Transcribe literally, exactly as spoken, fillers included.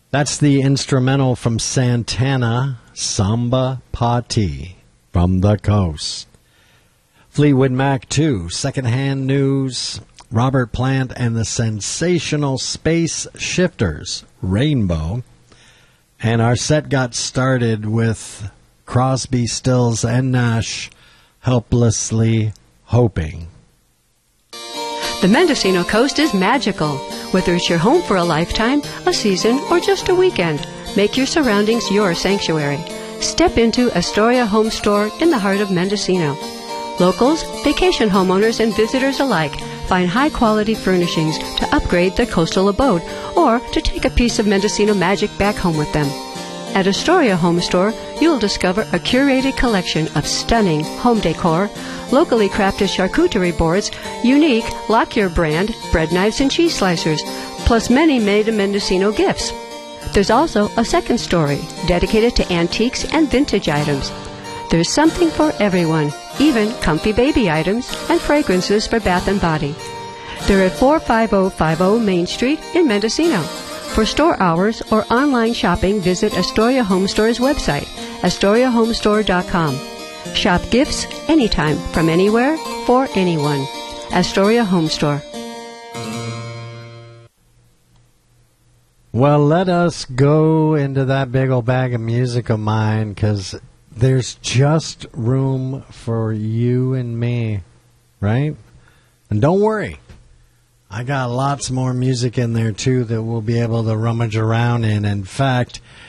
That's the instrumental from Santana, Samba Party, from the coast. Fleetwood Mac two, Secondhand News, Robert Plant and the Sensational Space Shifters, Rainbow. And our set got started with Crosby, Stills, and Nash, Helplessly Hoping. The Mendocino coast is magical. Whether it's your home for a lifetime, a season, or just a weekend, make your surroundings your sanctuary. Step into Astoria Home Store in the heart of Mendocino. Locals, vacation homeowners, and visitors alike find high-quality furnishings to upgrade their coastal abode or to take a piece of Mendocino magic back home with them. At Astoria Home Store, you'll discover a curated collection of stunning home decor, locally crafted charcuterie boards, unique Lockyer brand bread knives and cheese slicers, plus many made-in-Mendocino gifts. There's also a second story dedicated to antiques and vintage items. There's something for everyone, even comfy baby items and fragrances for bath and body. They're at four five zero five zero Main Street in Mendocino. For store hours or online shopping, visit Astoria Home Store's website, astoria home store dot com. Shop gifts anytime, from anywhere, for anyone. Astoria Home Store. Well, let us go into that big old bag of music of mine, because there's just room for you and me, right? And don't worry, I got lots more music in there, too, that we'll be able to rummage around in. In fact,